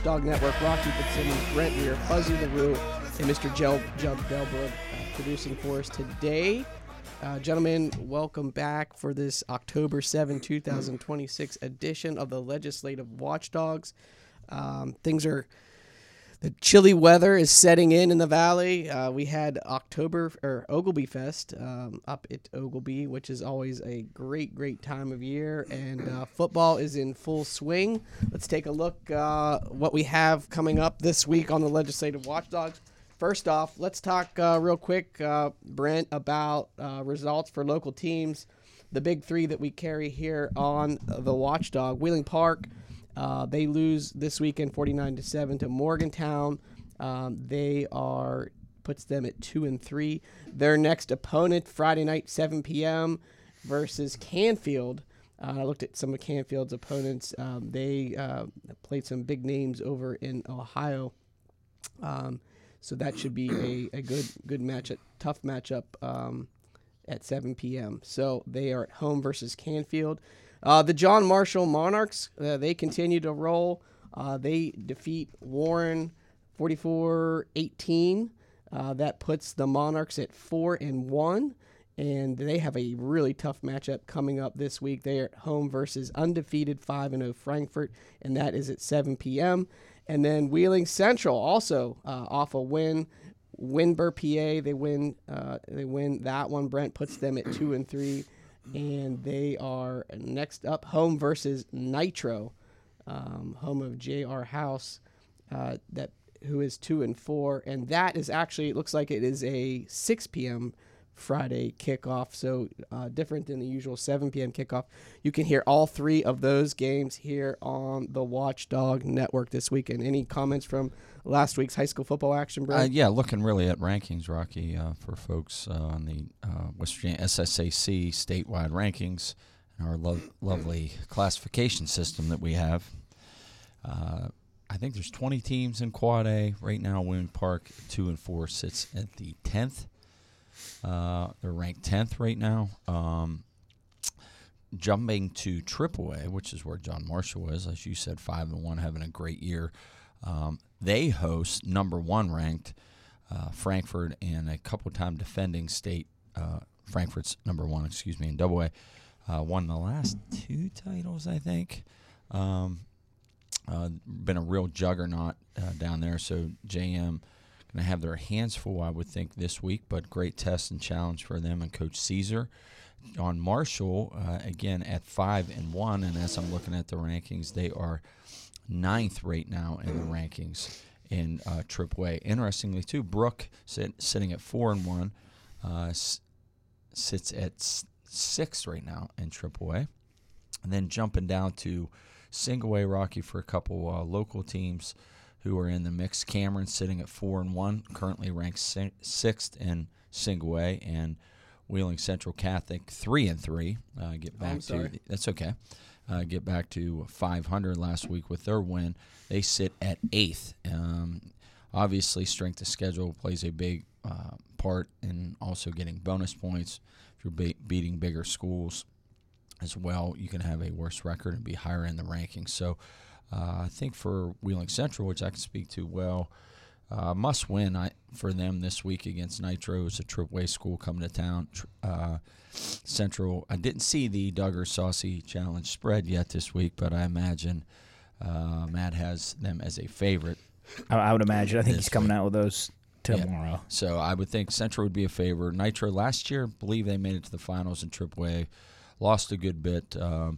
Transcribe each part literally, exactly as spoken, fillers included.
Watchdog Network. Rocky Fitzsimmons, Brent Weir, Fuzzy LaRue, and Mister Jel- Jub Delbrook uh, producing for us today. Uh, gentlemen, welcome back for this October seventh, twenty twenty-six edition of the Legislative Watchdogs. Um, things are... The chilly weather is setting in in the valley. Uh, we had October or Ogilby Fest um, up at Ogilby, which is always a great, great time of year. And uh, football is in full swing. Let's take a look uh, what we have coming up this week on the Legislative Watchdogs. First off, let's talk uh, real quick, uh, Brent, about uh, results for local teams. The big three that we carry here on the Watchdog. Wheeling Park. Uh, they lose this weekend forty-nine to seven to Morgantown. Um, they are puts them at two and three. Their next opponent Friday night seven p.m. versus Canfield. Uh, I looked at some of Canfield's opponents. Um, they uh, played some big names over in Ohio. Um, so that should be a, a good good matchup, tough matchup um, at seven p.m. So they are at home versus Canfield. Uh, the John Marshall Monarchs, uh, they continue to roll. Uh, they defeat Warren forty-four eighteen. Uh, that puts the Monarchs at four and one, and they have a really tough matchup coming up this week. They are at home versus undefeated five and oh Frankfort, and that is at seven p.m. And then Wheeling Central also uh, off a win. Winburn, P A, they win. Uh, they win that one. Brent puts them at two and three. And they are next up, home versus Nitro, um, home of J R House, uh, that who is two and four, and that is actually, it looks like it is a six p.m. Friday kickoff, so uh, different than the usual seven p.m. kickoff. You can hear all three of those games here on the Watchdog Network this weekend. Any comments from last week's high school football action, bro? Uh, yeah, looking really at rankings, Rocky, uh, for folks uh, on the uh, West Virginia S S A C statewide rankings and our lo- lovely classification system that we have. Uh, I think there's twenty teams in Quad A right now. Wheeling Park two and four sits at the tenth. Uh, they're ranked tenth right now. Um, jumping to triple A, which is where John Marshall is, as you said, five and one, having a great year. Um, they host number one ranked uh, Frankfort, and a couple time defending state uh, Frankfort's number one, excuse me, in double A. Uh, won the last two titles, I think. Um, uh, been a real juggernaut uh, down there. So J M going to have their hands full, I would think, this week. But great test and challenge for them and Coach Caesar. On Marshall, uh, again at five and one, and as I'm looking at the rankings, they are ninth right now in the rankings in uh, triple A. Interestingly, too, Brook sit, sitting at four and one, uh, s- sits at s- sixth right now in triple A, and then jumping down to single A, Rocky, for a couple uh, local teams who are in the mix. Cameron sitting at four and one, currently ranked si- sixth in single A, and Wheeling Central Catholic three and three. Uh, get back I'm to sorry. the, that's okay. Uh, get back to five hundred last week with their win. They sit at eighth. Um, obviously, strength of schedule plays a big uh, part in also getting bonus points. If you're be- beating bigger schools as well, you can have a worse record and be higher in the rankings. So uh, I think for Wheeling Central, which I can speak to well, uh, must win I, for them this week against Nitro. It's a triple A school coming to town. Uh, Central, I didn't see the Duggar Saucy Challenge spread yet this week, but I imagine uh, Matt has them as a favorite. I, I would imagine. I think This he's coming week. out with those tomorrow. Yeah. So I would think Central would be a favor. Nitro last year, believe they made it to the finals in triple A, lost a good bit. Um,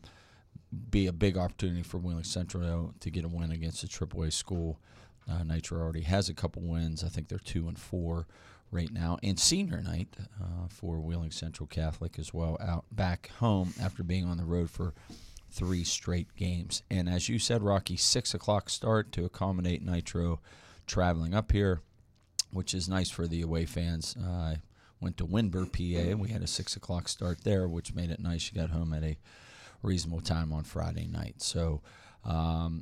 be a big opportunity for Wheeling Central though, to get a win against a triple A school. Uh, Nitro already has a couple wins. I think they're two and four right now. And senior night uh, for Wheeling Central Catholic as well, out back home after being on the road for three straight games. And as you said, Rocky, six o'clock start to accommodate Nitro traveling up here, which is nice for the away fans. Uh, I went to Winburn, P A, and we had a six o'clock start there, which made it nice. You got home at a reasonable time on Friday night. So, um,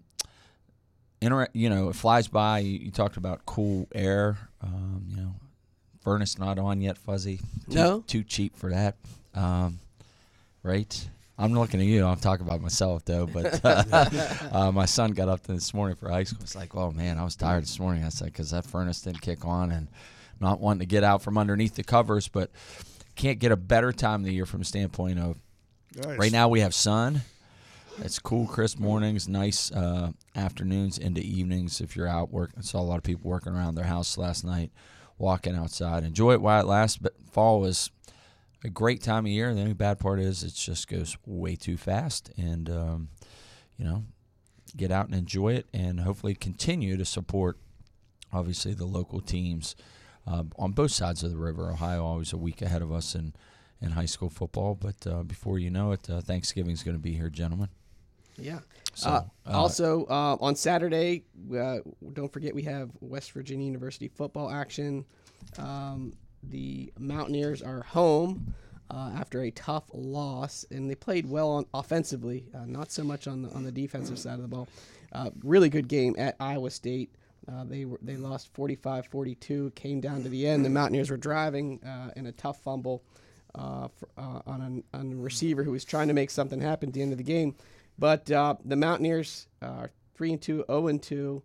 inter- you know, it flies by. You, you talked about cool air. Um, you know, furnace not on yet, Fuzzy. Too, No. Too cheap for that. Um, right? I'm looking at you. I'm talking about myself, though. But uh, uh, my son got up this morning for high school. It's like, oh, man, I was tired this morning. I said, because that furnace didn't kick on and not wanting to get out from underneath the covers. But can't get a better time of the year from the standpoint of Nice. right now we have sun. It's cool, crisp mornings, nice uh, afternoons into evenings if you're out working. I saw a lot of people working around their house last night, walking outside. Enjoy it while it lasts, but fall is a great time of year. The only bad part is it just goes way too fast. And, um, you know, get out and enjoy it and hopefully continue to support, obviously, the local teams uh, on both sides of the river. Ohio always a week ahead of us in, in high school football. But uh, before you know it, uh, Thanksgiving is going to be here, gentlemen. Yeah. So, uh, uh, also, uh, on Saturday, uh, don't forget we have West Virginia University football action. Um, the Mountaineers are home uh, after a tough loss, and they played well on offensively, uh, not so much on the on the defensive side of the ball. Uh, really good game at Iowa State. Uh, they were they lost forty-five forty-two, came down to the end. The Mountaineers were driving uh, in a tough fumble uh, for, uh, on, an, on a receiver who was trying to make something happen at the end of the game. But uh, the Mountaineers are three and two, zero and two,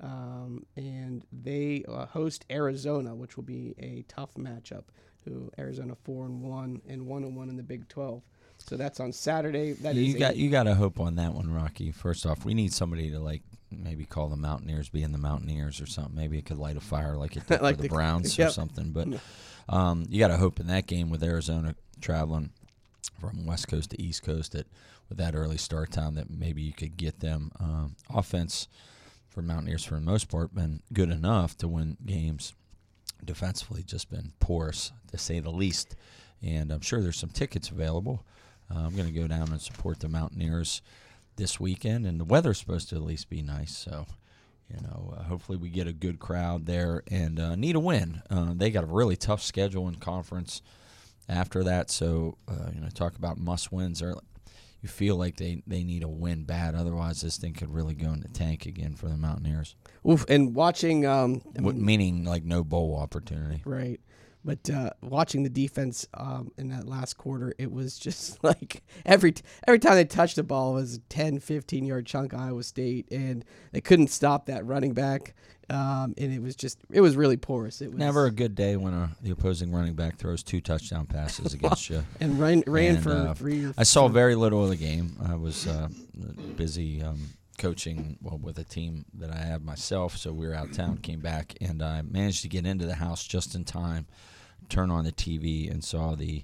um, and they uh, host Arizona, which will be a tough matchup. Who Arizona four and one and one and one in the Big twelve. So that's on Saturday. That you is got a, you got to hope on that one, Rocky. First off, we need somebody to like maybe call the Mountaineers being the Mountaineers or something. Maybe it could light a fire like it did Like for the, the- Browns yep. or something. But um, you got to hope in that game with Arizona traveling from West Coast to East Coast that with that early start time that maybe you could get them um, offense for Mountaineers for the most part been good enough to win games. Defensively just been porous to say the least, and I'm sure there's some tickets available. Uh, I'm going to go down and support the Mountaineers this weekend, and the weather's supposed to at least be nice, so you know uh, hopefully we get a good crowd there and uh, need a win. Uh, they got a really tough schedule in conference after that, so uh, you know talk about must wins. Or you feel like they, they need a win bad, otherwise this thing could really go in the tank again for the Mountaineers. Oof, and watching, um, I What, mean, meaning like no bowl opportunity. right. But uh, watching the defense um, in that last quarter, it was just like every t- every time they touched the ball it was a ten, fifteen-yard chunk Iowa State, and they couldn't stop that running back, um, and it was just it was really porous. It was Never a good day when a, the opposing running back throws two touchdown passes against you. and ran ran And, for uh, three. Or I saw very little of the game. I was uh, busy um, coaching well with a team that I have myself, so we were out of town, came back, and I managed to get into the house just in time, turn on the T V, and saw the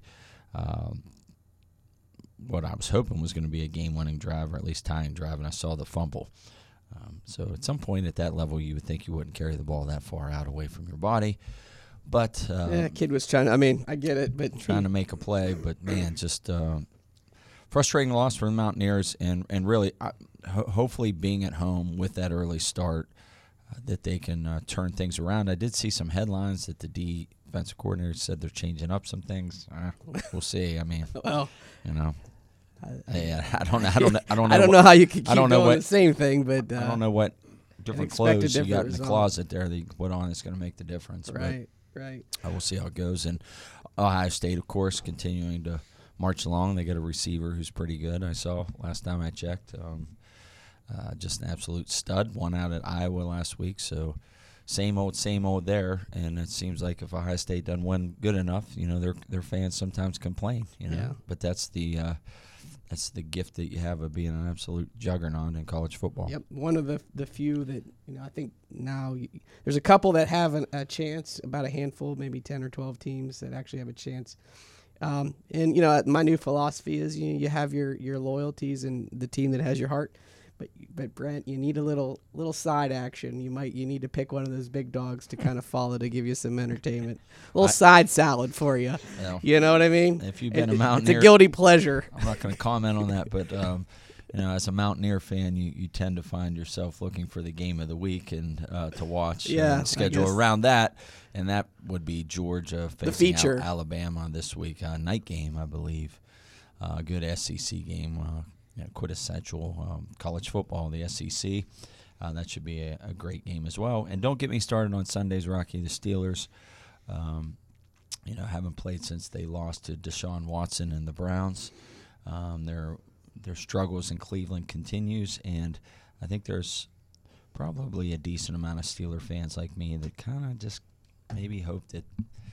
um, what I was hoping was going to be a game-winning drive, or at least tying drive, and I saw the fumble. Um, so at some point at that level, you would think you wouldn't carry the ball that far out away from your body. But uh, yeah, kid was trying. I mean, I get it, but trying to make a play, but man, just uh, frustrating loss for the Mountaineers, and and really, uh, ho- hopefully being at home with that early start, uh, that they can uh, turn things around. I did see some headlines that the defensive coordinator said they're changing up some things. Uh, we'll see. I mean, well, you know, I, I don't, I don't, I don't know. I don't what, know how you could keep I don't know doing what- the same thing, but uh, I don't know what different expect a clothes you different got in the result. closet there that you can put on that's going to make the difference. but- Right, right. I will see how it goes. And Ohio State, of course, continuing to march along. They got a receiver who's pretty good. I saw last time I checked. Um, uh, just an absolute stud. One out at Iowa last week. So same old, same old there. And it seems like if Ohio State doesn't win good enough, you know, their their fans sometimes complain. You know, Yeah. but that's the uh, that's the gift that you have of being an absolute juggernaut in college football. Yep, one of the the few that you know. I think now you, there's a couple that have an, a chance. About a handful, maybe ten or twelve teams that actually have a chance. Um, and you know, my new philosophy is you you have your your loyalties and the team that has your heart. But but Brent, you need a little little side action. You might you need to pick one of those big dogs to kind of follow to give you some entertainment. A little I- side salad for you. Well, You know what I mean? if you've been It- a Mountaineer, it's a guilty pleasure. I'm not going to comment on that, but um, you know, as a Mountaineer fan, you, you tend to find yourself looking for the game of the week and uh, to watch. Yeah, and I schedule guess. around that, and that would be Georgia facing feature. Al- Alabama this week, uh, night game, I believe. Uh, good S E C game, uh, you know, quintessential um, college football, the S E C. Uh, that should be a, a great game as well. And don't get me started on Sundays, Rocky. The Steelers. Um, You know, haven't played since they lost to Deshaun Watson and the Browns. Um, their their struggles in Cleveland continues, and I think there's probably a decent amount of Steeler fans like me that kind of just maybe hope that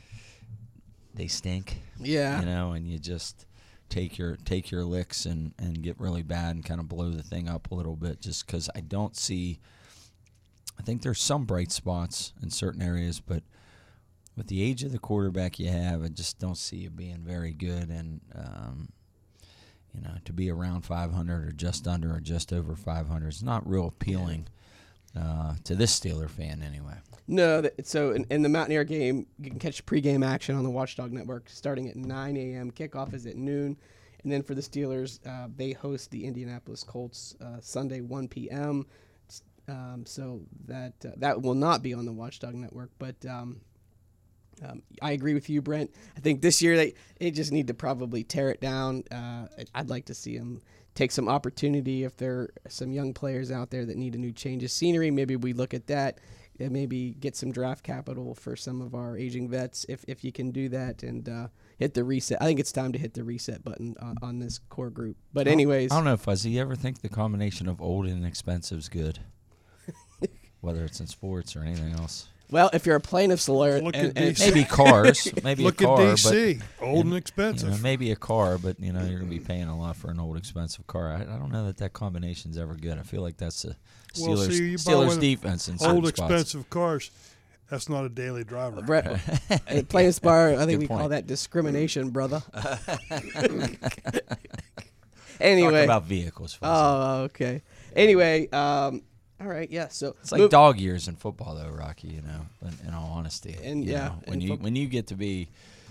they stink. Yeah. You know, and you just take your take your licks and, and get really bad and kind of blow the thing up a little bit, just because I don't see – I think there's some bright spots in certain areas, but with the age of the quarterback you have, I just don't see you being very good. And, um, you know, to be around five hundred or just under or just over five hundred is not real appealing uh, to this Steeler fan anyway. No, th- so in, in the Mountaineer game, you can catch pregame action on the Watchdog Network starting at nine a.m. Kickoff is at noon. And then for the Steelers, uh, they host the Indianapolis Colts uh, Sunday, one p.m. Um, so that uh, that will not be on the Watchdog Network. But um, um, I agree with you, Brent. I think this year they, they just need to probably tear it down. Uh, I'd like to see them take some opportunity if there are some young players out there that need a new change of scenery. Maybe we look at that. And maybe get some draft capital for some of our aging vets if, if you can do that and uh, hit the reset. I think it's time to hit the reset button on, on this core group. But anyways. I don't know, Fuzzy. You ever think the combination of old and expensive is good? Whether it's in sports or anything else. Well, if you're a plaintiff's lawyer. Look and, at and D C. Maybe cars. Maybe Look a car. at D C. But, Old and you expensive. know, maybe a car, but you know you're going to be paying a lot for an old, expensive car. I, I don't know that that combination's ever good. I feel like that's a Well, Steelers, see, you buy Steelers one of defense in certain Old spots. expensive cars. That's not a daily driver. Brett, uh, plaintiff's bar, I think Good we point. call that discrimination, brother. Talk Anyway. about vehicles. Fuzzy. Oh, okay. Anyway, um, all right, yeah. So It's like move- dog years in football, though, Rocky. You know, in, in all honesty, And, you yeah, know, when in you foot- when you get to be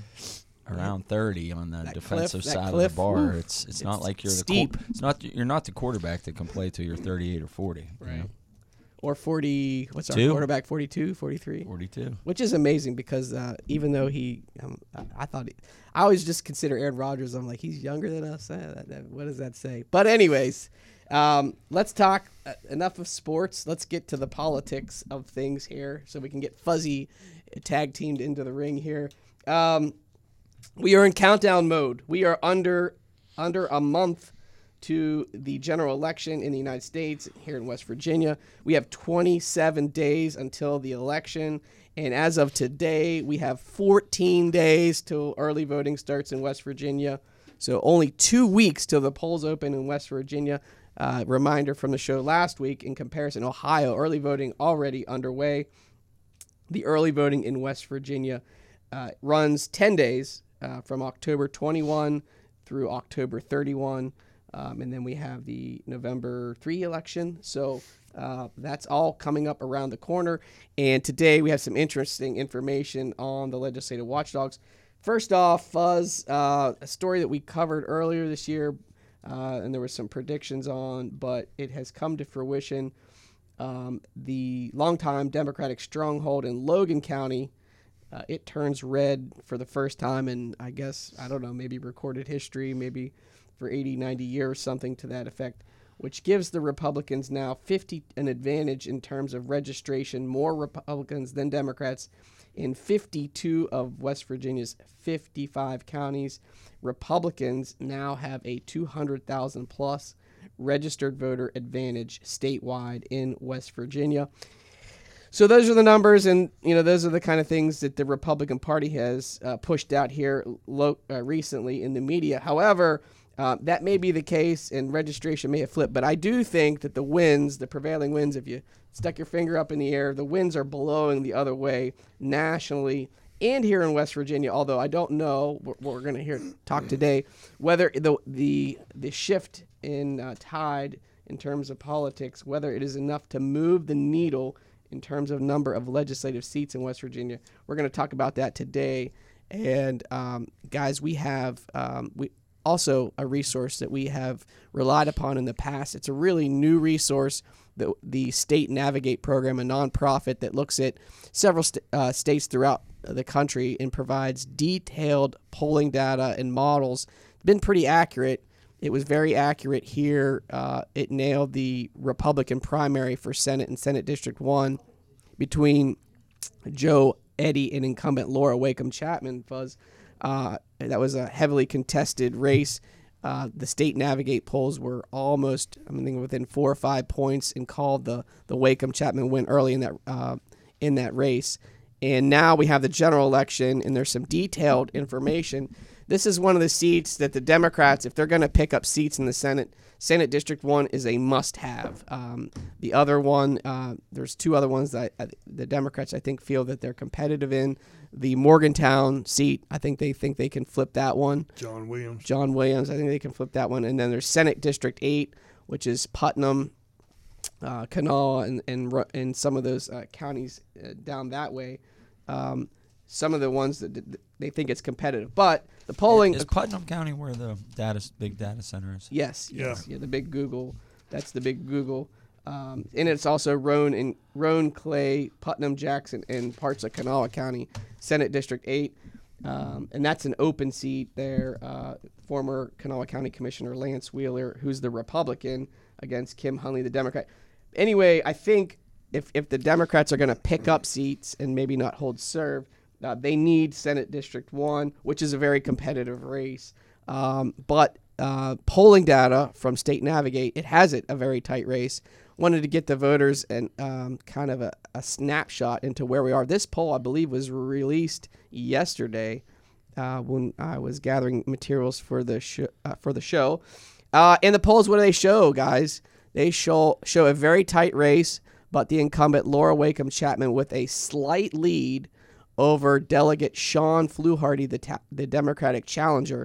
around thirty on the That defensive cliff- that side cliff, of the bar, woo. it's, it's not It's like you're the steep. qu- it's not you're not the quarterback that can play till you're thirty-eight or forty. you Right. know? Or forty, what's our Two. quarterback, forty-two, forty-three? forty-two. Which is amazing because uh, even though he, um, I, I thought, he, I always just consider Aaron Rodgers, I'm like, he's younger than us. Uh, that, that, what does that say? But anyways, um, let's talk uh, enough of sports. Let's get to the politics of things here so we can get Fuzzy tag teamed into the ring here. Um, we are in countdown mode. We are under under a month to the general election in the United States here in West Virginia. We have twenty-seven days until the election. And as of today, we have fourteen days till early voting starts in West Virginia. So only two weeks till the polls open in West Virginia. Uh, reminder from the show last week, in comparison, Ohio, early voting already underway. The early voting in West Virginia uh, runs ten days uh, from October twenty-first through October thirty-first. Um, and then we have the November third election. So uh, that's all coming up around the corner. And today we have some interesting information on the legislative watchdogs. First off, Fuzz, uh, a story that we covered earlier this year, uh, and there were some predictions on, but it has come to fruition. Um, the longtime Democratic stronghold in Logan County, uh, it turns red for the first time in, I guess, I don't know, maybe recorded history, maybe for eighty, ninety years, something to that effect, which gives the Republicans now fifty an advantage in terms of registration, more Republicans than Democrats in fifty-two of West Virginia's fifty-five counties. Republicans now have a two hundred thousand plus registered voter advantage statewide in West Virginia. So those are the numbers, and you know those are the kind of things that the Republican Party has uh, pushed out here lo- uh, recently in the media. However, uh, that may be the case, and registration may have flipped. But I do think that the winds, the prevailing winds, if you stuck your finger up in the air, the winds are blowing the other way nationally and here in West Virginia. Although I don't know, what we're, we're going to hear talk today, whether the the the shift in uh, tide in terms of politics, whether it is enough to move the needle in terms of number of legislative seats in West Virginia. We're going to talk about that today. And um, guys, we have um, we also a resource that we have relied upon in the past. It's a really new resource, the, the State Navigate program, a nonprofit that looks at several st- uh, states throughout the country and provides detailed polling data and models. It's been pretty accurate. It was very accurate here. Uh, it nailed the Republican primary for Senate and Senate District one between Joe Eddy and incumbent Laura Wakeham Chapman. Fuzz. Uh, that was a heavily contested race. Uh, the state Navigate polls were almost, I mean, within four or five points, and called the the Wacom Chapman win early in that uh, in that race. And now we have the general election, and there's some detailed information. This is one of the seats that the Democrats, if they're going to pick up seats in the Senate, Senate District one is a must-have. Um, the other one, uh, there's two other ones that I, the Democrats, I think, feel that they're competitive in. The Morgantown seat, I think they think they can flip that one. John Williams. John Williams, I think they can flip that one. And then there's Senate District eight, which is Putnam, uh, Kanawha, and, and, Ru- and some of those uh, counties uh, down that way. Um, some of the ones that that they think it's competitive. But the polling... Is Putnam County where the data big data center is? Yes, yes, Yeah. yeah, the big Google. That's the big Google. Um, and it's also Roan and Roan, Clay, Putnam, Jackson, and parts of Kanawha County, Senate District eight. Um, and that's an open seat there. Uh, former Kanawha County Commissioner Lance Wheeler, who's the Republican, against Kim Hunley, the Democrat. Anyway, I think if, if the Democrats are going to pick up seats and maybe not hold serve, uh, they need Senate District one, which is a very competitive race. Um, but uh, polling data from State Navigate, it has it a very tight race. Wanted to get the voters and um, kind of a, a snapshot into where we are. This poll, I believe, was released yesterday uh, when I was gathering materials for the sh- uh, for the show. Uh, and the polls, what do they show, guys? They show show a very tight race, but the incumbent Laura Wacom Chapman with a slight lead over Delegate Sean Fluharty, the ta- the Democratic challenger.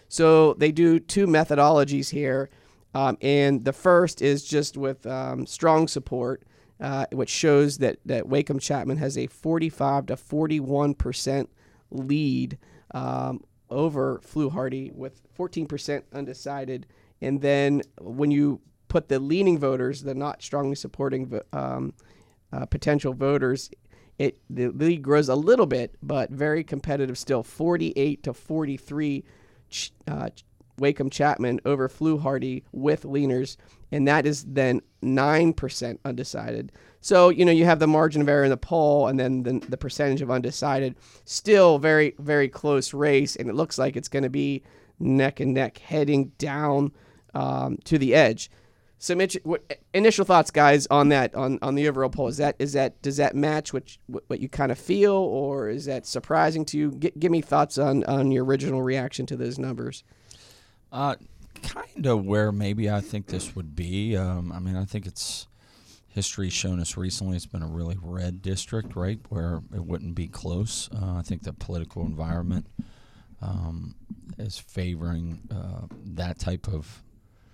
So they do two methodologies here. Um, and the first is just with um, strong support, uh, which shows that, that Wacom Chapman has a forty-five to forty-one percent lead um, over Fluharty with fourteen percent undecided. And then when you put the leaning voters, the not strongly supporting um, uh, potential voters, it the lead grows a little bit, but very competitive still, forty-eight to forty-three uh, Wacom Chapman over Fluharty with leaners, and that is then nine percent undecided. So, you know, you have the margin of error in the poll and then the, the percentage of undecided. Still very, very close race, and it looks like it's going to be neck and neck heading down um, to the edge. So, Mitch, what, initial thoughts, guys, on that, on, on the overall poll. Is that is that does that match what what you kind of feel, or is that surprising to you? G- give me thoughts on, on your original reaction to those numbers. Uh, kind of where maybe I think this would be. Um, I mean, I think it's history's shown us recently it's been a really red district, right, where it wouldn't be close. Uh, I think the political environment um, is favoring uh, that type of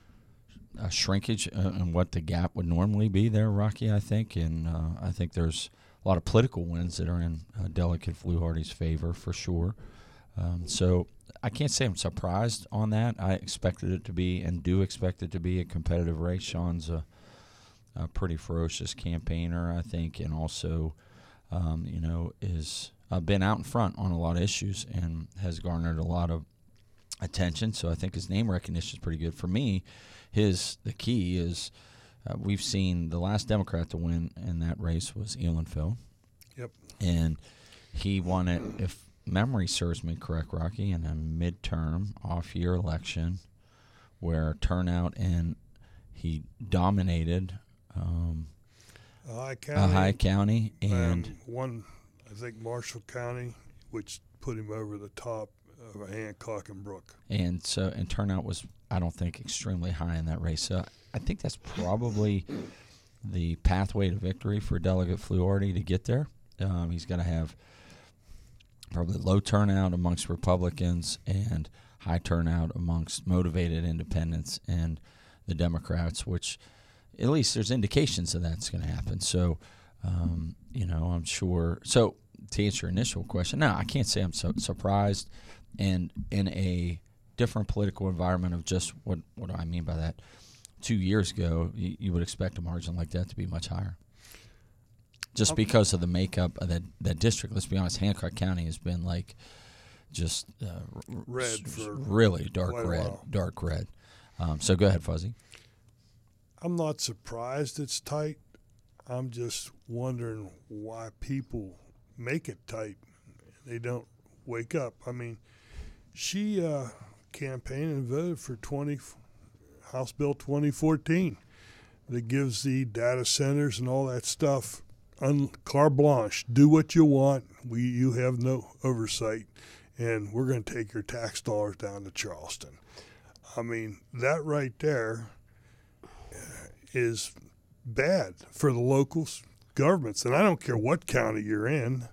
uh, shrinkage uh, and what the gap would normally be there, Rocky, I think. And uh, I think there's a lot of political wins that are in uh, Delegate Fluharty's favor for sure. Um, so I can't say I'm surprised on that. I expected it to be and do expect it to be a competitive race. Sean's a, a pretty ferocious campaigner, I think, and also, um, you know, is uh, been out in front on a lot of issues and has garnered a lot of attention. So I think his name recognition is pretty good. For me, his the key is uh, we've seen the last Democrat to win in that race was Elon Phil. Yep. And he won it, if memory serves me correct, Rocky, in a midterm off-year election where turnout and he dominated um, High County. Ohio County and um, one, I think, Marshall County, which put him over the top of Hancock and Brook. and so and turnout was, I don't think, extremely high in that race. So I think that's probably the pathway to victory for Delegate Fluharty to get there. Um, he's going to have probably low turnout amongst Republicans and high turnout amongst motivated independents and the Democrats, which at least there's indications that that's going to happen. So, um, you know, I'm sure. So to answer your initial question, no, I can't say I'm so surprised. And in a different political environment of just what, what do I mean by that? Two years ago, you, you would expect a margin like that to be much higher. Just Okay. because of the makeup of that, that district. Let's be honest, Hancock County has been like just uh, r- Red s- for really dark quite a red, while. dark red. Um, so go ahead, Fuzzy. I'm not surprised it's tight. I'm just wondering why people make it tight. They don't wake up. I mean, she uh, campaigned and voted for twenty House Bill twenty fourteen that gives the data centers and all that stuff un, carte blanche. Do what you want. We you have no oversight, and we're going to take your tax dollars down to Charleston. I mean, that right there is bad for the local governments, and I don't care what county you're in,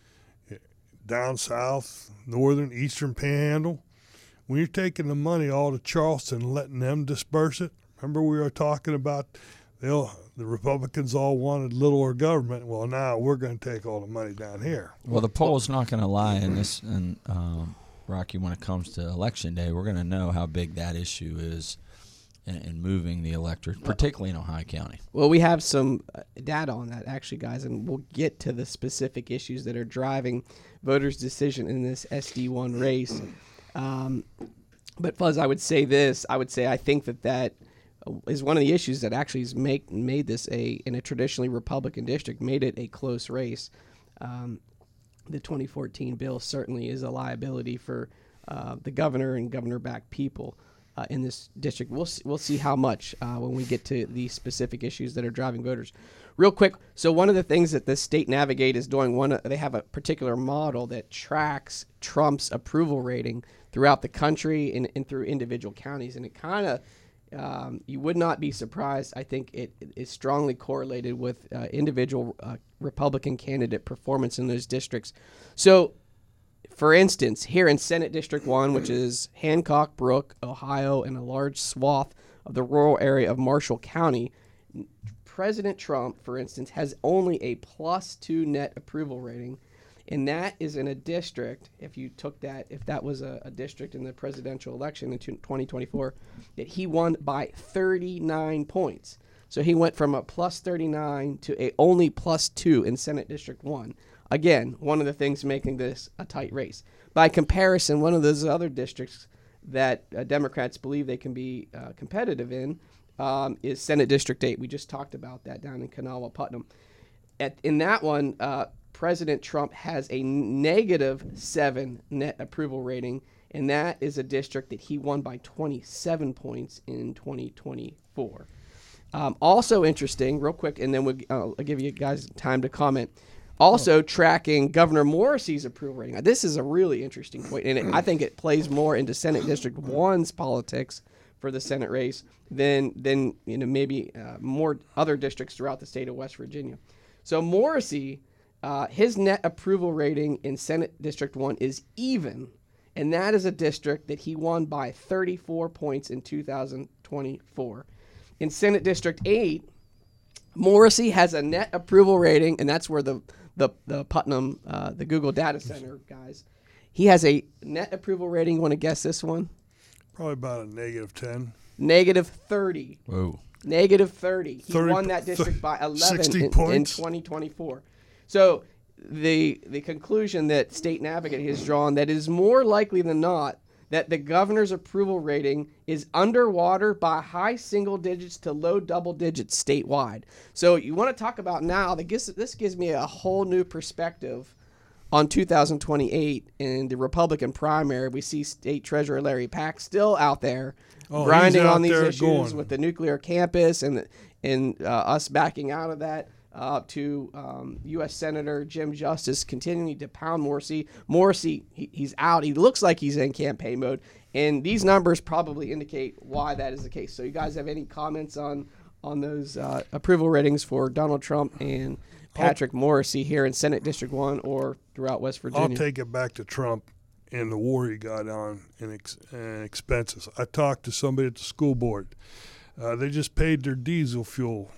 down south, northern, eastern panhandle. When you're taking the money all to Charleston and letting them disperse it, remember we were talking about they'll, the Republicans all wanted littler government. Well, now we're going to take all the money down here. Well, the poll's not going to lie in this, and um, Rocky, when it comes to Election Day, we're going to know how big that issue is in, in moving the electorate, particularly in Ohio County. Well, we have some uh, data on that, actually, guys, and we'll get to the specific issues that are driving voters' decision in this S D one race. Um, but Fuzz, I would say this. I would say I think that that is one of the issues that actually has make, made this a in a traditionally Republican district, made it a close race. Um, the twenty fourteen bill certainly is a liability for uh, the governor and governor-backed people uh, in this district. We'll see, we'll see how much uh, when we get to the specific issues that are driving voters. Real quick, so one of the things that the State Navigate is doing, one they have a particular model that tracks Trump's approval rating throughout the country and, and through individual counties, and it kind of um, you would not be surprised. I think it, it is strongly correlated with uh, individual uh, Republican candidate performance in those districts. So, for instance, here in Senate District one, which is Hancock, Brooke, Ohio, and a large swath of the rural area of Marshall County, President Trump, for instance, has only a plus two net approval rating, and that is in a district, if you took that, if that was a, a district in the presidential election in twenty twenty-four, that he won by thirty-nine points. So he went from a plus thirty-nine to a only plus two in Senate District one. Again, one of the things making this a tight race. By comparison, one of those other districts that uh, Democrats believe they can be uh, competitive in Um, is Senate District eight. We just talked about that down in Kanawha, Putnam. At, in that one, uh, President Trump has a negative seven net approval rating, and that is a district that he won by twenty-seven points in twenty twenty-four. Um, also interesting, real quick, and then we'll, uh, I'll give you guys time to comment. Also, oh. tracking Governor Morrissey's approval rating. Now, this is a really interesting point, and it, I think it plays more into Senate District one's politics for the Senate race than than you know maybe uh, more other districts throughout the state of West Virginia. So Morrissey, uh, his net approval rating in Senate District one is even, and that is a district that he won by thirty-four points in two thousand twenty-four. In Senate District eight, Morrissey has a net approval rating, and that's where the the the Putnam uh, the Google Data Center guys, he has a net approval rating. You want to guess this one? Probably about a negative ten. Negative thirty. Whoa. Negative thirty. He thirty, won that district by eleven in, points. in twenty twenty-four. So the the conclusion that State Navigate has drawn that is more likely than not that the governor's approval rating is underwater by high single digits to low double digits statewide. So you want to talk about now, that gives, this gives me a whole new perspective on two thousand twenty-eight in the Republican primary. We see State Treasurer Larry Pack still out there oh, grinding on these issues going. with the nuclear campus and and uh, us backing out of that. Uh, to um, U S Senator Jim Justice continuing to pound Morrissey. Morrissey, he, he's out. He looks like he's in campaign mode, and these numbers probably indicate why that is the case. So, you guys have any comments on on those uh, approval ratings for Donald Trump and Patrick I'll, Morrissey here in Senate District one or throughout West Virginia? I'll take it back to Trump and the war he got on in, ex, in expenses. I talked to somebody at the school board. Uh, they just paid their diesel fuel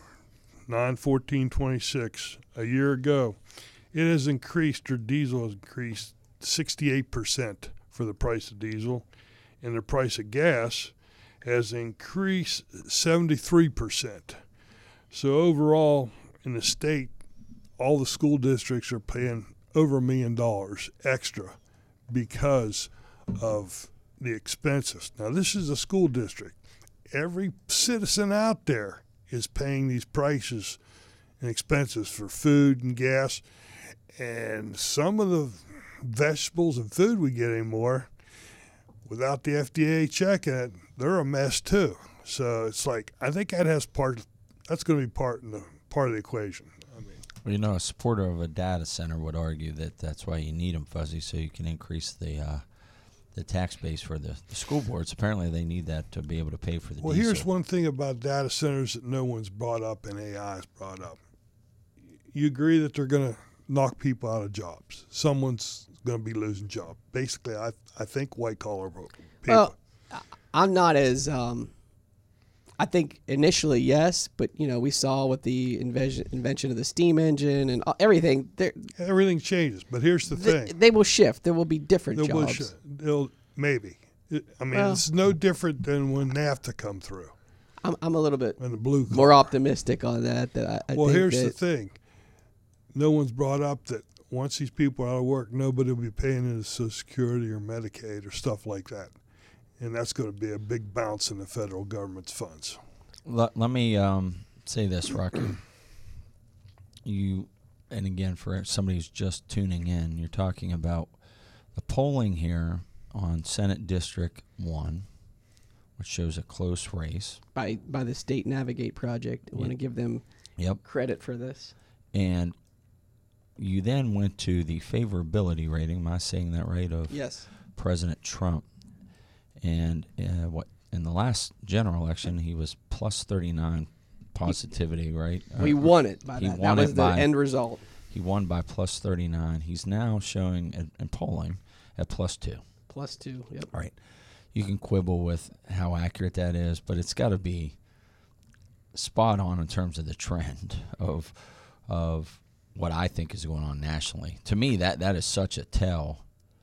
nine fourteen twenty-six a year ago. It has increased, their diesel has increased sixty-eight percent for the price of diesel, and the price of gas has increased seventy-three percent. So overall, in the state, all the school districts are paying over a million dollars extra because of the expenses. Now, this is a school district. Every citizen out there is paying these prices and expenses for food and gas. And some of the vegetables and food we get anymore, without the F D A checking it, they're a mess too. So it's like I think that has part. That's going to be part in the part of the equation. I mean, Well, you know, a supporter of a data center would argue that that's why you need them, Fuzzy, so you can increase the uh, the tax base for the, the school boards. Apparently, they need that to be able to pay for the well, diesel. here's one thing about data centers that no one's brought up and A I is brought up. You agree that they're going to knock people out of jobs. Someone's going to be losing jobs. Basically, I I think white collar people. Well, I'm not as. Um, I think initially yes, but you know we saw with the invention invention of the steam engine and everything. Everything changes, but here's the they, thing: they will shift. There will be different They'll jobs. sh- they'll maybe. It, I mean, Well- it's no different than when NAFTA come through I'm I'm a little bit and the blue. more optimistic on that. That I, I well, think here's that, the thing: no one's brought up that once these people are out of work, nobody will be paying into Social Security or Medicaid or stuff like that, and that's going to be a big bounce in the federal government's funds. Let, let me um, say this, Rocky. You, and again, for somebody who's just tuning in, you're talking about the polling here on Senate District one, which shows a close race. by by the State Navigate project. I want to Yeah. give them Yep. credit for this. And you then went to the favorability rating, am I saying that right, of Yes. President Trump. And uh, what in the last general election, he was plus thirty-nine positivity, right? We Uh, won it by he that. won That was it the by- end result. He won by plus thirty-nine. He's now showing in, in polling at plus two. Plus two. Yep. All right. You can quibble with how accurate that is, but it's got to be spot on in terms of the trend of of what I think is going on nationally. To me, that that is such a tell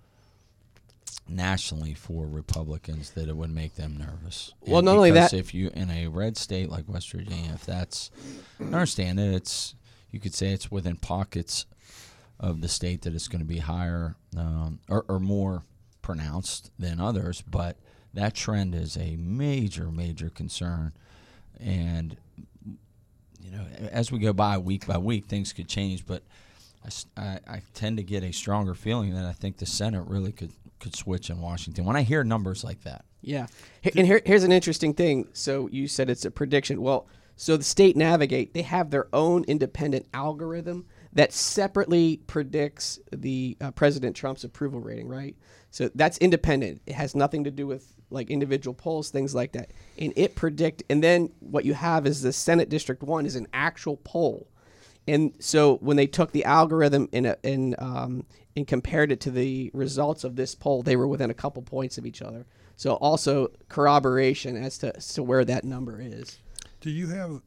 nationally for Republicans that it would make them nervous. Well, And not only because that- if you in a red state like West Virginia, if that's I understand it, it's you could say it's within pockets of the state that it's going to be higher um, or, or more pronounced than others, but that trend is a major, major concern. And you know, as we go by week by week, things could change. But I, s- I- I tend to get a stronger feeling that I think the Senate really could, could switch in Washington when I hear numbers like that. Yeah. Here- And here, here's an interesting thing. So you said it's a prediction. Well, so the State Navigate, they have their own independent algorithm that separately predicts the uh, President Trump's approval rating, right? So that's independent. It has nothing to do with like individual polls, things like that. And it predict, and then what you have is the Senate District One is an actual poll. And so when they took the algorithm and uh, and um, and compared it to the results of this poll, they were within a couple points of each other. So also corroboration as to, as to where that number is. Do you have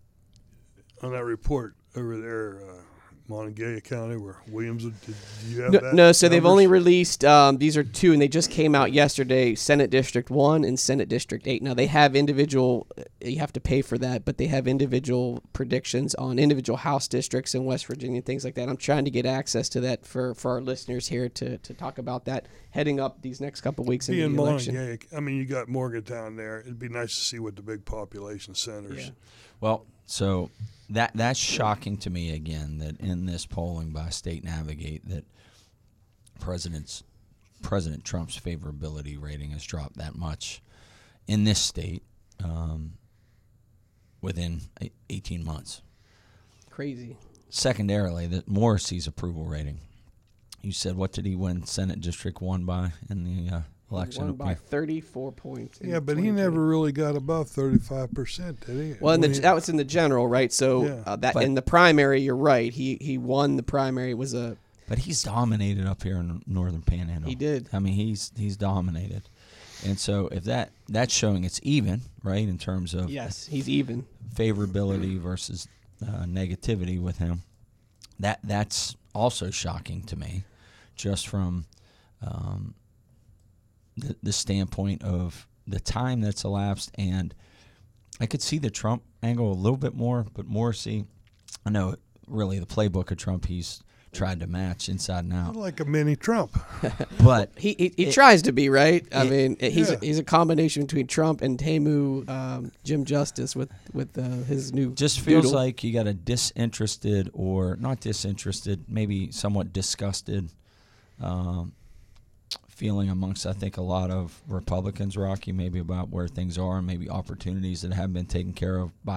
on that report over there, uh, Montague County, where Williams? Did, did you have No, that? no so they've numbers? only released um, these are two, and they just came out yesterday. Senate District One and Senate District Eight. Now they have individual. You have to pay for that, but they have individual predictions on individual House districts in West Virginia and things like that. I'm trying to get access to that for, for our listeners here to, to talk about that heading up these next couple of weeks into Being the election. Montague, I mean, you got Morgantown there. It'd be nice to see what the big population centers. Yeah. Well, so that that's shocking to me again that in this polling by State Navigate that President's President Trump's favorability rating has dropped that much in this state um, within eight- eighteen months. Crazy. Secondarily, that Morrissey's approval rating. You said what did he win Senate District One by in the uh, election? Won up by here? thirty-four points. in Yeah, but he twenty twenty. never really got above thirty-five percent, did he? Well, in the, When he- that was in the general, right? So Yeah. uh, that But- in the primary, you're right. He he won the primary. It was a But he's dominated up here in the Northern Panhandle. He did. I mean, he's he's dominated, and so if that that's showing it's even, right, in terms of yes. He's even. favorability versus uh, negativity with him. That that's also shocking to me, just from um, the, the standpoint of the time that's elapsed, and I could see the Trump angle a little bit more, but Morrissey, I know really the playbook of Trump he's tried to match inside and out, like a mini Trump. but He he, he It- tries to be right. I it- mean, he's Yeah. a, he's a combination between Trump and Temu um, Jim Justice with with uh, his new. just feels doodle. like you got a disinterested or not disinterested, maybe somewhat disgusted um, feeling amongst, I think, a lot of Republicans, Rocky, maybe about where things are and maybe opportunities that haven't been taken care of by